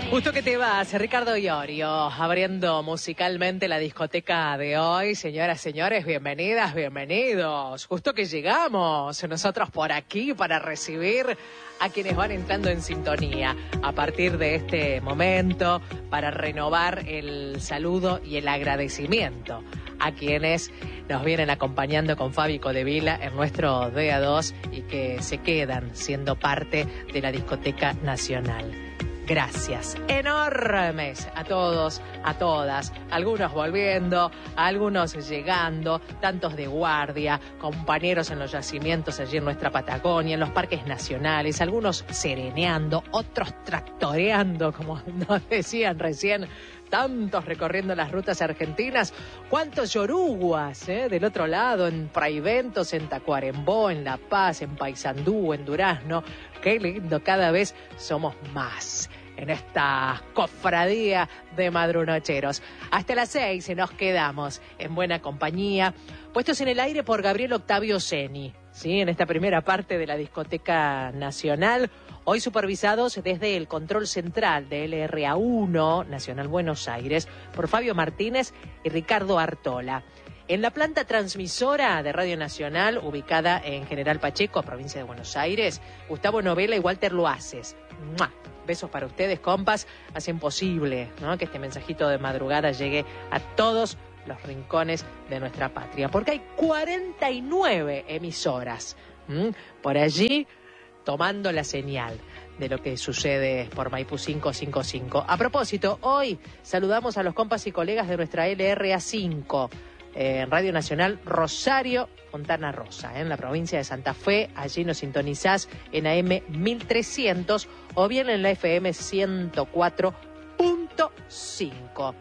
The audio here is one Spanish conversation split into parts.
Justo que te vas, Ricardo Iorio, abriendo musicalmente la discoteca de hoy. Señoras, señores, bienvenidas, bienvenidos. Justo que llegamos nosotros por aquí para recibir a quienes van entrando en sintonía a partir de este momento, para renovar el saludo y el agradecimiento a quienes nos vienen acompañando con Fabi Codevila en nuestro Día 2 y que se quedan siendo parte de la discoteca nacional. Gracias enormes a todos, a todas, algunos volviendo, algunos llegando, tantos de guardia, compañeros en los yacimientos allí en nuestra Patagonia, en los parques nacionales, algunos sereneando, otros tractoreando, como nos decían recién, tantos recorriendo las rutas argentinas, cuántos yoruguas, del otro lado, en Fraiventos, en Tacuarembó, en La Paz, en Paysandú, en Durazno. Qué lindo, cada vez somos más en esta cofradía de madrunocheros. Hasta las 6 nos quedamos en buena compañía, puestos en el aire por Gabriel Octavio Ceni, ¿sí? En esta primera parte de la discoteca nacional, hoy supervisados desde el control central de LRA1, Nacional Buenos Aires, por Fabio Martínez y Ricardo Artola. En la planta transmisora de Radio Nacional, ubicada en General Pacheco, provincia de Buenos Aires, Gustavo Novela y Walter Loaces. ¡Mua! Besos para ustedes, compas. Hacen posible, ¿no?, que este mensajito de madrugada llegue a todos los rincones de nuestra patria. Porque hay 49 emisoras por allí tomando la señal de lo que sucede por Maipú 555. A propósito, hoy saludamos a los compas y colegas de nuestra LRA5, en Radio Nacional Rosario Fontana Rosa, en la provincia de Santa Fe. Allí nos sintonizás en AM 1300 o bien en la FM 104.5.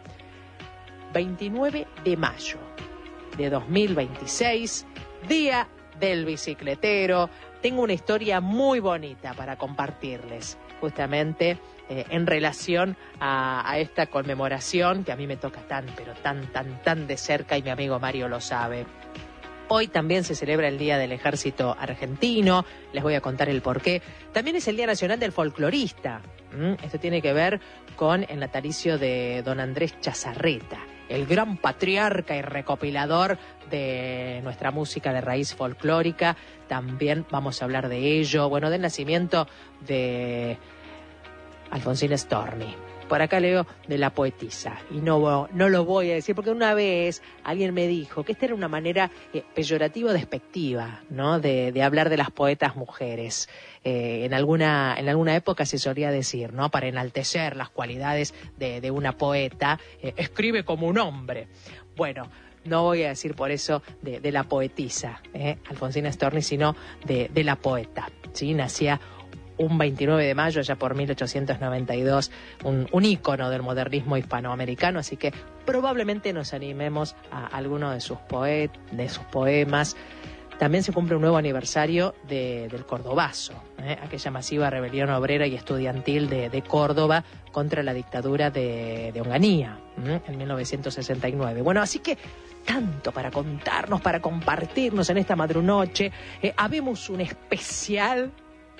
29 de mayo de 2026, Día del Bicicletero. Tengo una historia muy bonita para compartirles, justamente en relación a esta conmemoración que a mí me toca tan de cerca, y mi amigo Mario lo sabe. Hoy también se celebra el Día del Ejército Argentino, les voy a contar el porqué. También es el Día Nacional del Folclorista. Esto tiene que ver con el natalicio de don Andrés Chazarreta, el gran patriarca y recopilador de nuestra música de raíz folclórica. También vamos a hablar de ello, bueno, del nacimiento de Alfonsina Storni. Por acá leo de la poetisa, y no lo voy a decir porque una vez alguien me dijo que esta era una manera peyorativa o despectiva, ¿no?, de hablar de las poetas mujeres. En alguna época se solía decir, ¿no?, para enaltecer las cualidades de una poeta, escribe como un hombre. Bueno, no voy a decir por eso de la poetisa, Alfonsina Storni, sino de la poeta, ¿sí? Nacía un 29 de mayo, allá por 1892, un ícono del modernismo hispanoamericano, así que probablemente nos animemos a alguno de sus poemas. También se cumple un nuevo aniversario del Cordobazo, aquella masiva rebelión obrera y estudiantil de Córdoba contra la dictadura de Onganía, en 1969. Bueno, así que tanto para contarnos, para compartirnos en esta madrunoche. Habemos un especial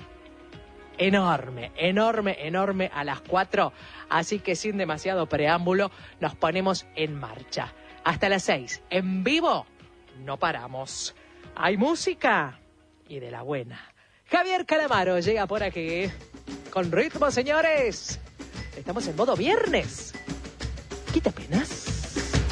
enorme a las 4, así que sin demasiado preámbulo nos ponemos en marcha. Hasta las 6, en vivo, no paramos. Hay música y de la buena. Javier Calamaro llega por aquí con ritmo, señores. Estamos en modo viernes. ¿Qué te penas?